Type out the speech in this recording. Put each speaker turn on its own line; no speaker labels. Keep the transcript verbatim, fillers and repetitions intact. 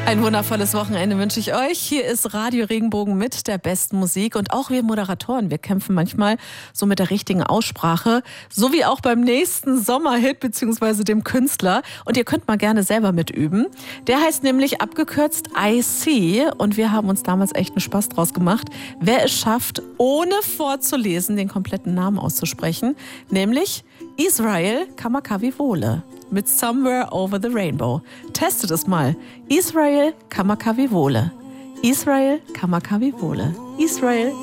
Ein wundervolles Wochenende wünsche ich euch. Hier ist Radio Regenbogen mit der besten Musik und auch wir Moderatoren, wir kämpfen manchmal so mit der richtigen Aussprache, so wie auch beim nächsten Sommerhit bzw. dem Künstler. Und ihr könnt mal gerne selber mitüben. Der heißt nämlich abgekürzt I See und wir haben uns damals echt einen Spaß draus gemacht, wer es schafft, ohne vorzulesen, den kompletten Namen auszusprechen, nämlich Israel Kamakawiwo'ole mit Somewhere Over the Rainbow. Testet es mal. Israel Kamakawiwo'ole. Israel Kamakawiwo'ole. Israel